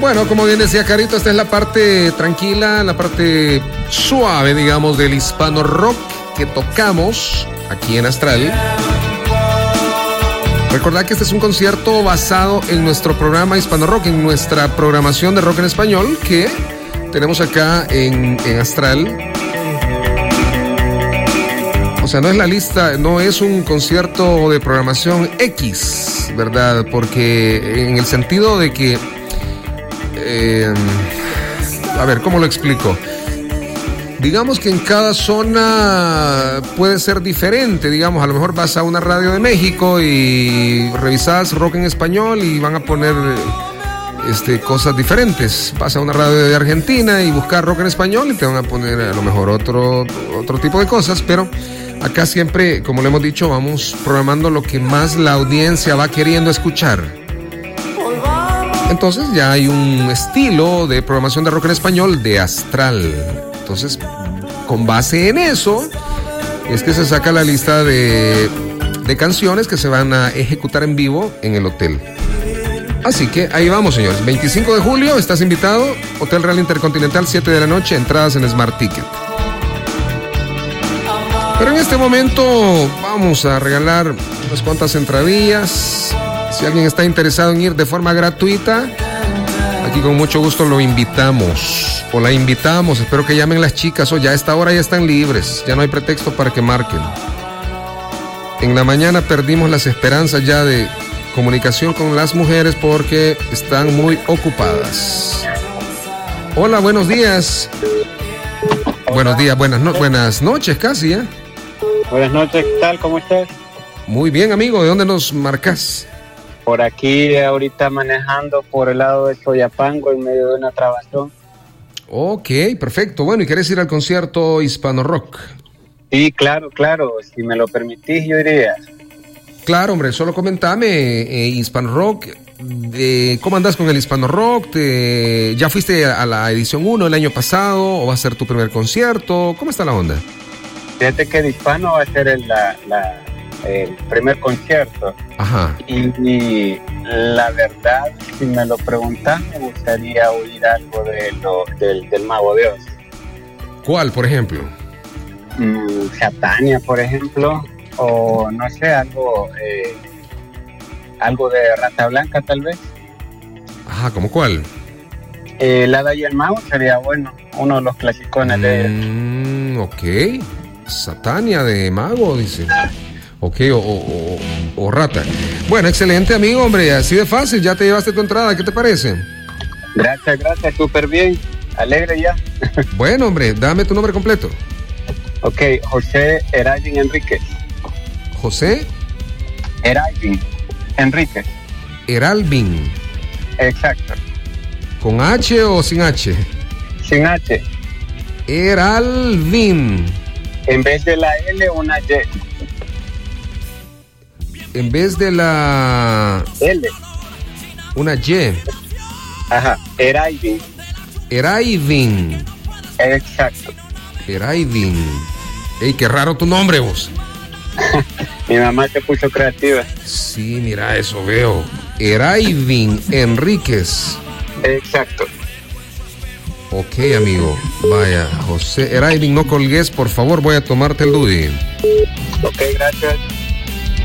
Bueno, como bien decía Carito, esta es la parte tranquila, la parte suave, digamos, del hispano rock que tocamos aquí en Astral. Recordad que este es un concierto basado en nuestro programa Hispano Rock, en nuestra programación de rock en español que tenemos acá en Astral. O sea, no es la lista, no es un concierto de programación X, ¿verdad? Porque en el sentido de que... a ver, ¿cómo lo explico? Digamos que en cada zona puede ser diferente, digamos, a lo mejor vas a una radio de México y revisas rock en español y van a poner cosas diferentes. Vas a una radio de Argentina y buscas rock en español y te van a poner a lo mejor otro tipo de cosas, pero acá siempre, como le hemos dicho, vamos programando lo que más la audiencia va queriendo escuchar. Entonces ya hay un estilo de programación de rock en español de Astral. Entonces, con base en eso, es que se saca la lista de canciones que se van a ejecutar en vivo en el hotel. Así que ahí vamos, señores. 25 de julio, estás invitado. Hotel Real Intercontinental, 7 de la noche, entradas en Smart Ticket. Pero en este momento vamos a regalar unas cuantas entradillas. Si alguien está interesado en ir de forma gratuita, aquí con mucho gusto lo invitamos. O la invitamos, espero que llamen las chicas. O ya a esta hora ya están libres, ya no hay pretexto para que marquen. En la mañana perdimos las esperanzas ya de comunicación con las mujeres porque están muy ocupadas. Hola, buenos días. Buenos días, buenas noches casi, ¿eh? Buenas noches, ¿qué tal? ¿Cómo estás? Muy bien, amigo, ¿de dónde nos marcas? Por aquí, ahorita manejando por el lado de Soyapango en medio de una trabazón. Ok, perfecto. Bueno, ¿y querés ir al concierto Hispano Rock? Sí, claro. Si me lo permitís, yo iría. Claro, hombre, solo comentame, Hispano Rock, ¿cómo andás con el Hispano Rock? ¿Ya fuiste a la edición 1 el año pasado o va a ser tu primer concierto? ¿Cómo está la onda? Fíjate que el Hispano va a ser el primer concierto. Ajá. Y la verdad, si me lo preguntas, me gustaría oír algo del Mago de Oz. ¿Cuál, por ejemplo? Satania, por ejemplo, o no sé, algo de Rata Blanca, tal vez. Ajá, ¿cómo cuál? El Hada y el Mago sería bueno, uno de los clasicones de él. Ok, Satania de Mago, dice. Ok, o Rata. Bueno, excelente, amigo, hombre, así de fácil, ya te llevaste tu entrada, ¿qué te parece? Gracias, súper bien, alegre ya. Bueno, hombre, dame tu nombre completo. Ok, José Eralvin Enríquez. ¿José? Eralvin Enríquez. Eralvin. Exacto. ¿Con H o sin H? Sin H. Eralvin. En vez de la L, una Y. En vez de la L, una Y. Ajá, Eralvin. Eralvin. Exacto. Eralvin. Ey, qué raro tu nombre, vos. Mi mamá te puso creativa. Sí, mira, eso veo. Eralvin Enríquez. Exacto. Ok, amigo. Vaya, José Eralvin, no colgues, por favor, voy a tomarte el Dudi. Ok, gracias.